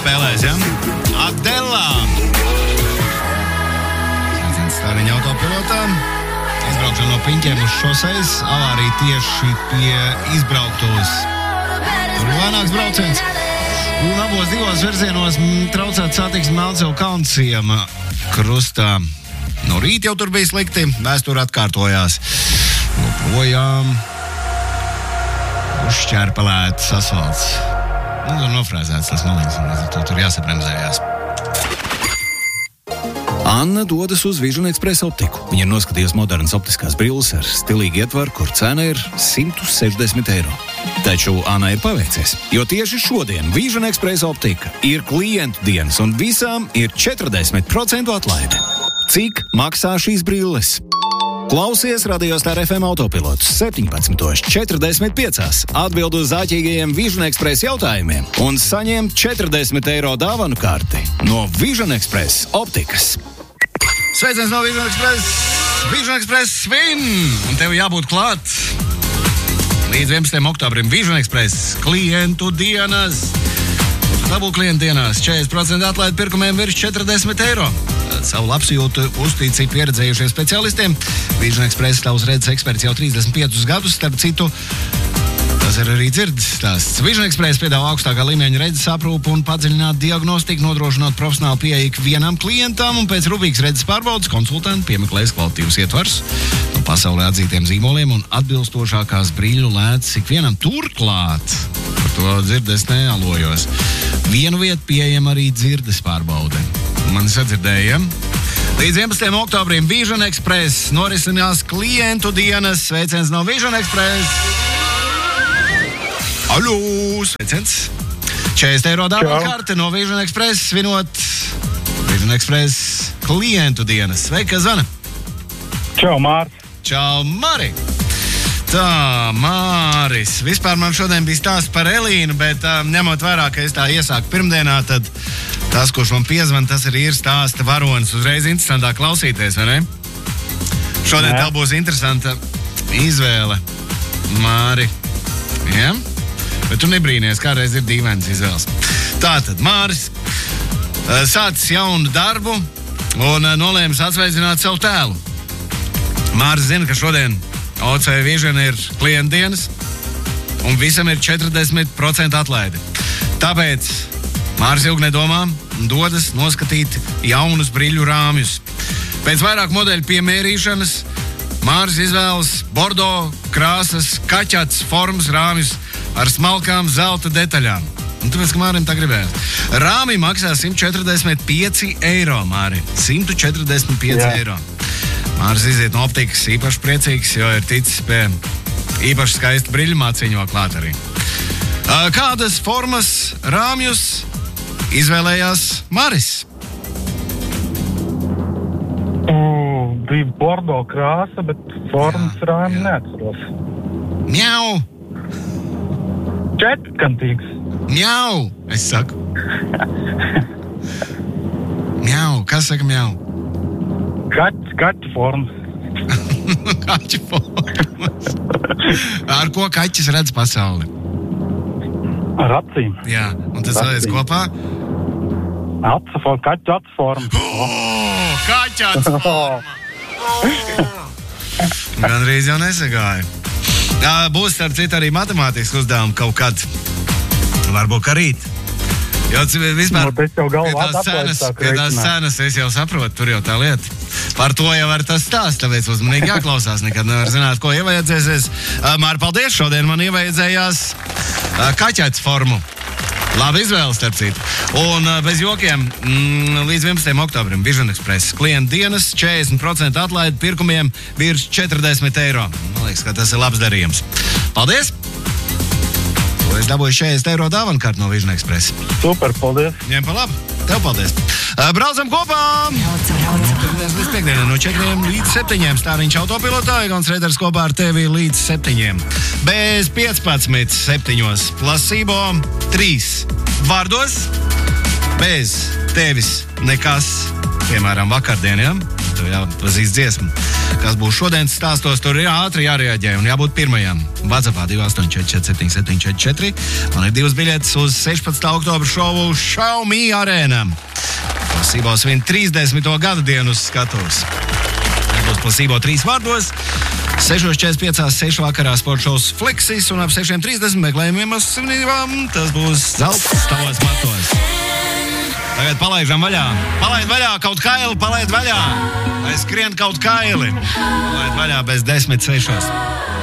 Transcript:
spēlēs, ja? Adela! Stāriņa autopilotā. Izbraukšana no Piņķiem uz šoseis. Avārija tieši pie izbrauktuves. Tur ir lēnāks brauciens. Un abos divos virzienos traucēt satiksmi Melcevu Kalnciema krustā. No rīta jau tur bija slikti. Vēsture atkārtojās. Joprojām uzšķērpelēts asfalts. Tur nofrēzēts tas maliņas, un tur jāsabremzējās. Anna dodas uz Vision Express optiku. Viņa ir noskatījusi modernas optiskās brilles ar stilīgu ietvaru, kur cena ir 160 eiro. Taču Annai ir paveicies, jo tieši šodien Vision Express optika ir klientu dienas un visām ir 40% atlaide. Cik maksā šīs brilles? Klausies Radio Star FM autopilotus 17:45. Atbild uz āķīgajiem Vision Express jautājumiem un saņem 40 eiro dāvanu karti no Vision Express optikas. Sveiciens no Vision Express! Vision Express svin! Un tev jābūt klāt! Līdz 11. oktobrim Vision Express klientu dienas! Dabū klientu dienās 40% atlaidi pirkumiem virs 40 eiro. Savu labsajūtu uzticību pieredzējušiem specialistiem. Vision Express tavs redzes eksperts jau 35 gadus, starp citu, tas ir arī dzirdes stāsts. Vision Express piedāvā augstākā līmeņa redzes aprūpu un padziļinātu diagnostiku, nodrošinot profesionālu pieeju ikvienam klientam, un pēc rūpīgas redzes pārbaudes konsultanti piemeklēs kvalitīvus ietvars no pasaulē atzītiem zīmoliem un atbilstošākās brīļu lētas ikvienam. Turklāt, par to dzirdes nealojos, vienu vietu pieejama arī dzirdes pārbaude. Man sadzirdēja. Līdz 11. oktobrim Vision Express norisinās klientu dienas. Sveiciens no Vision Express! Aļū! Sveiciens! 40 eiro dāvana karte no Vision Express, svinot Vision Express klientu dienas. Sveika, Zana! Čau, Māris! Čau, Mari! Tā, Māris. Vispār man šodien bija stāsts par Elīnu, bet ņemot vērā, ka es tā iesāku pirmdienā, tad tas, kurš man piezvan, tas arī ir stāsta varonis. Uzreiz interesantāk klausīties, vai ne? Šodien tev būs interesanta izvēle, Māri. Ja? Bet tu nebrīnies, kādreiz ir dīvains izvēles. Tātad, Māris sācis jaunu darbu un nolēmis atsveicināt savu tēlu. Māris zina, ka šodien OC Vision ir klientu dienas un visam ir 40% atlaide. Tāpēc Māris ilgi nedomā un dodas noskatīt jaunus briļu rāmjus. Pēc vairāk modeļu piemērīšanas Māris izvēlas bordo krāsas kaķats formas rāmjus ar smalkām zelta detaļām. Un tāpēc, ka Mārim tā gribējās. Rāmi maksā 145 eiro, Māri. 145 eiro. Māris iziet no optikas īpaši priecīgs, jo ir ticis pie īpaši skaista briļu māciņu vēl klāt arī. Kādas formas rāmjus izvēlējās Māris? Bija bordo krāsa, bet formas rāmi neatceros. Mjau! Četrkantīgs. Mjau! Es saku. Mjau! Kas saka mjau? Kaķu formas. Kaķu formas. Ar ko kaķis redz pasauli? Ar acīm. Jā, un tas saliec kopā? Kaķu acu forma. Kaķu acu forma! Gandrīz jau nesagāja. Būs, starp citu, arī matemātisks uzdevumi kaut kad. Varbūt ka rīt. Jo vispār pie tās cenas es jau saprotu, tur jau tā lieta. Par to jau var tas stāsts, tāpēc uzmanīgi jāklausās, nekad nevar zināt, ko ievajadzēsies. Māri, paldies, šodien man ievajadzējās kaķēts formu. Labi izvēle, starp citu. Un bez jokiem, līdz 11. oktobrim Vision Express klientu dienas 40% atlaidi pirkumiem virs 40 eiro. Man liekas, ka tas ir labs darījums. Paldies! Es dabūju 40 eiro dāvanu kartu no Vision Express. Super, paldies. Ņem pa labu. Tev paldies. Braucam kopā! Līdz piekdienai no 4 līdz 7. Stāriņš autopilotā. Egons Reders kopā ar tevi līdz 7. Bez 15 7. Plasībo 3 vārdos. Bez tevis nekas. Piemēram, vakardien, ja? Tu jau pazīst dziesmu. kas būs šodienas stāstos, tur ir ātri jārēģē un jābūt pirmajam. WhatsAppā 2844744. Man ir 2 biļetes uz 16. oktobra šovu Show Me Arēnā. Placebo svin 30. gada dienu uz skatuves. Tas būs Placebo 3 vārdos. 6.45, 6 vakarā sporta šovs Flexis un ap 6.30 meklējumiem uz svinībām. Tas būs zelts tavos matos. Tagad palaidām vaļā. Palaid vaļā kaut kaili, palaid vaļā. Vai skrien kaut kaili. Palaid vaļā bez 10.6.